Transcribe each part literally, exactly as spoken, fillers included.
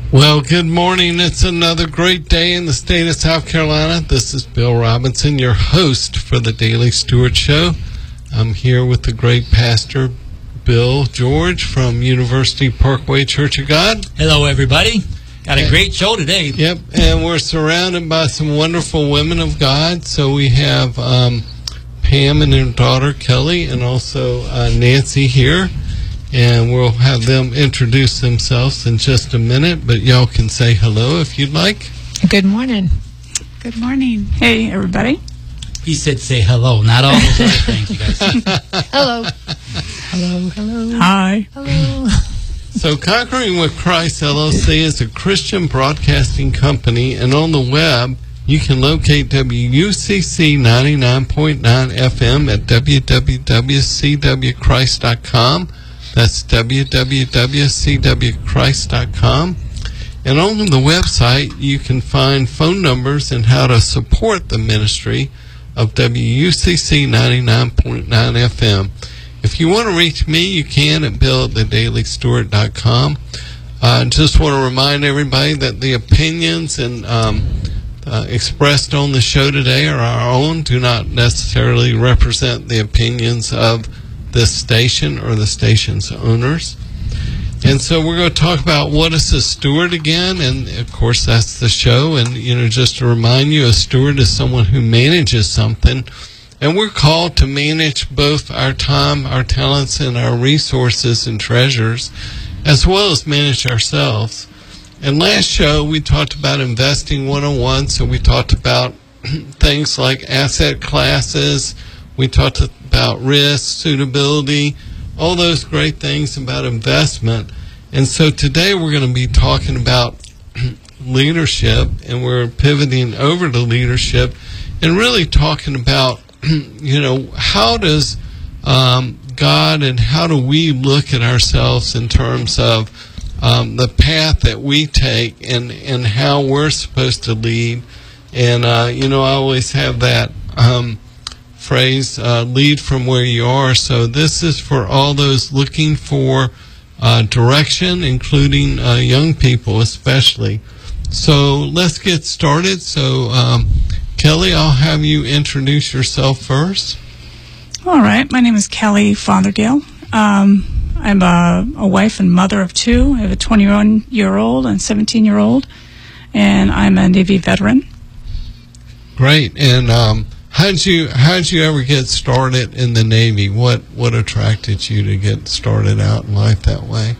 Well, good morning. It's another great day in the state of South Carolina. This is Bill Robinson, your host for the Daily Stewart Show. I'm here with the great pastor, Bill George from University Parkway Church of God. Hello, everybody. Got a and, great show today. Yep, and we're surrounded by some wonderful women of God. So we have um, Pam and her daughter, Kelly, and also uh, Nancy here. And we'll have them introduce themselves in just a minute, but y'all can say hello if you'd like. Good morning. Good morning. Hey, everybody. He said say hello, not all those other things you guys say. Hello. Hello. Hello. Hi. Hello. So Conquering with Christ, L L C is a Christian broadcasting company, and on the web, you can locate W U C C ninety-nine point nine F M at w w w dot c w christ dot com. That's w w w dot c w christ dot com. And on the website, you can find phone numbers and how to support the ministry of W U C C ninety-nine point nine F M. If you want to reach me, you can at bill at the daily stewart dot com. I uh, just want to remind everybody that the opinions and um, uh, expressed on the show today are our own, do not necessarily represent the opinions of this station or the station's owners. And so we're going to talk about what is a steward again, and of course that's the show. And you know, just to remind you, a steward is someone who manages something, and we're called to manage both our time, our talents, and our resources and treasures, as well as manage ourselves. And last show we talked about investing one oh one, so we talked about things like asset classes, we talked about risk, suitability, all those great things about investment. And so today we're going to be talking about leadership, and we're pivoting over to leadership and really talking about, you know, how does um, God and how do we look at ourselves in terms of um, the path that we take and, and how we're supposed to lead. And, uh, you know, I always have that um, phrase, uh, lead from where you are. So this is for all those looking for uh, direction, including uh, young people especially. So let's get started. So um, Kelly, I'll have you introduce yourself first. All right. My name is Kelly Fothergill. Um, I'm a, a wife and mother of two. I have a twenty-one-year-old and seventeen-year-old, and I'm a Navy veteran. Great. And um, how did you how did you ever get started in the Navy? What what attracted you to get started out in life that way?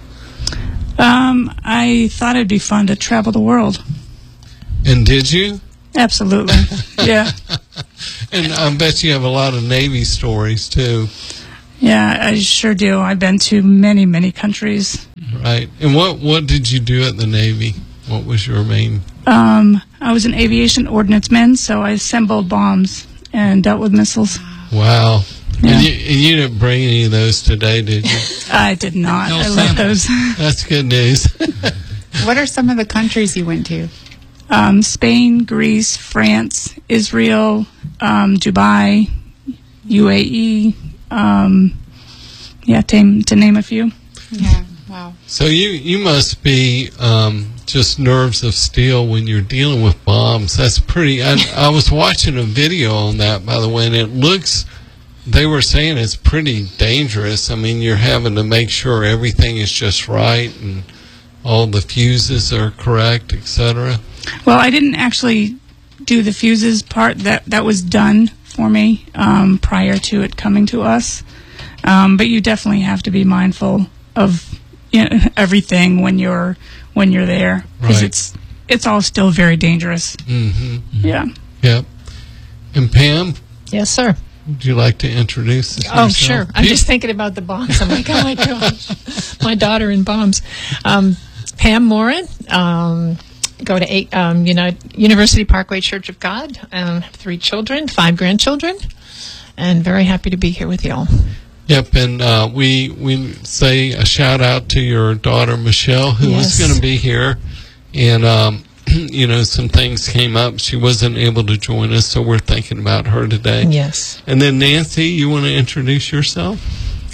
Um, I thought it'd be fun to travel the world. And did you? Absolutely. Yeah. And I bet you have a lot of Navy stories too. Yeah, I sure do. I've been to many, many countries. Right. And what what did you do at the Navy? What was your main? Um, I was an aviation ordnanceman, so I assembled bombs and dealt with missiles. Wow. Yeah. And, you, and you didn't bring any of those today, did you? I did not. No I left those. That's good news. What are some of the countries you went to? Um, Spain, Greece, France, Israel, um, Dubai, U A E, um, yeah, to, to name a few. Yeah, wow. So you, you must be um, just nerves of steel when you're dealing with bombs. That's pretty... I, I was watching a video on that, by the way, and it looks... They were saying it's pretty dangerous. I mean, you're having to make sure everything is just right and all the fuses are correct, et cetera. Well, I didn't actually do the fuses part. That that was done for me um, prior to it coming to us. Um, but you definitely have to be mindful of, you know, everything when you're when you're there, because Right. it's it's all still very dangerous. Mm-hmm. Yeah. Yep. And Pam, Yes, sir. would you like to introduce yourself? Oh, sure. I'm just thinking about the bombs. I'm like, oh my gosh, my daughter in bombs. Um, Pam Morin, um, go to eight, um, you know, University Parkway Church of God. Um, have three children, five grandchildren, and very happy to be here with you all. Yep, and uh, we we say a shout out to your daughter Michelle, who Yes. was going to be here, and um, you know, some things came up. She wasn't able to join us, so we're thinking about her today. Yes. And then Nancy, you want to introduce yourself?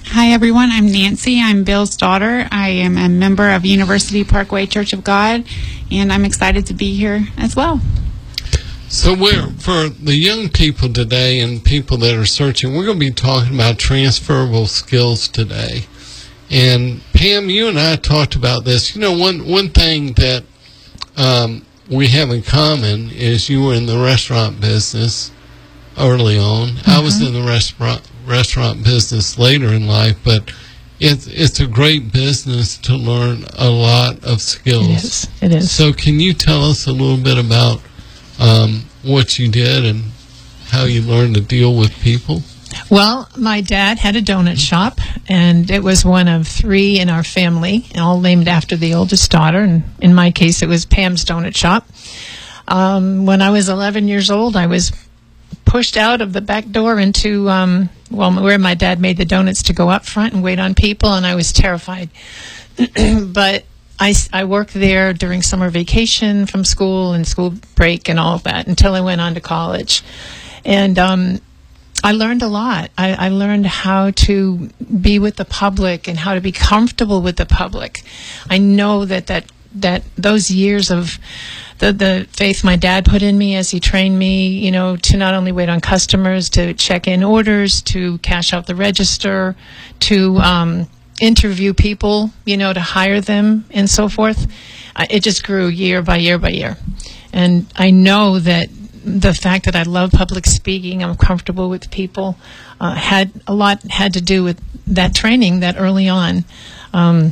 Hi, everyone. I'm Nancy. I'm Bill's daughter. I am a member of University Parkway Church of God, and I'm excited to be here as well. So we're, for the young people today and people that are searching, we're going to be talking about transferable skills today. And Pam, you and I talked about this. You know, one, one thing that um, we have in common is you were in the restaurant business early on. Mm-hmm. I was in the restaurant restaurant business later in life, but it's it's a great business to learn a lot of skills. It is. It is. So can you tell us a little bit about um, what you did and how you learned to deal with people? Well, my dad had a donut shop, and it was one of three in our family, all named after the oldest daughter. And in my case, it was Pam's Donut Shop. Um, when I was eleven years old, I was pushed out of the back door into, um, well, where my dad made the donuts to go up front and wait on people, and I was terrified. But I, I worked there during summer vacation from school and school break and all of that until I went on to college. And um, I learned a lot. I, I learned how to be with the public and how to be comfortable with the public. I know that that, that those years of the, the faith my dad put in me as he trained me, you know, to not only wait on customers, to check in orders, to cash out the register, to um, interview people, you know, to hire them and so forth. Uh, it just grew year by year by year. And I know that the fact that I love public speaking, I'm comfortable with people, uh, had a lot had to do with that training that early on. Um,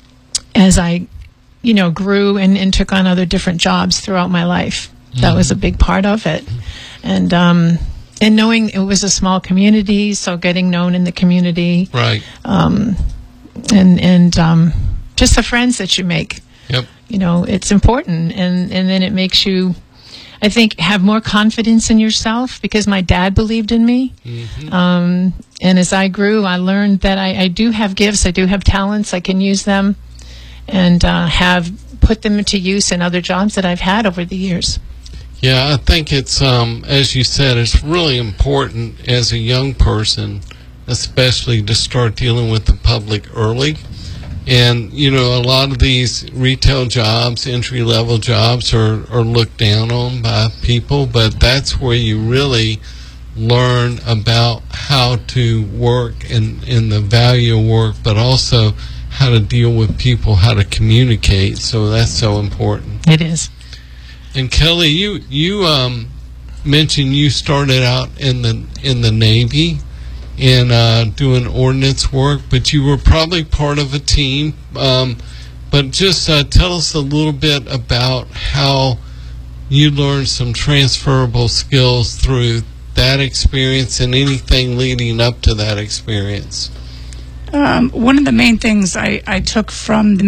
as I you know, grew and, and took on other different jobs throughout my life. Mm-hmm. That was a big part of it. And um, and knowing it was a small community, so getting known in the community. Right. Um, and and um, just the friends that you make. Yep. You know, it's important. And, and then it makes you, I think, have more confidence in yourself because my dad believed in me. Mm-hmm. Um, and as I grew, I learned that I, I do have gifts. I do have talents. I can use them. And uh, have put them into use in other jobs that I've had over the years. Yeah, I think it's, um, as you said, it's really important as a young person, especially to start dealing with the public early. And, you know, a lot of these retail jobs, entry-level jobs, are, are looked down on by people, but that's where you really learn about how to work and, and the value of work, but also how to deal with people, how to communicate. So that's so important. It is. And Kelly, you you um, mentioned you started out in the in the Navy in uh, doing ordnance work, but you were probably part of a team. Um, but just uh, tell us a little bit about how you learned some transferable skills through that experience and anything leading up to that experience. Um, one of the main things I, I took from the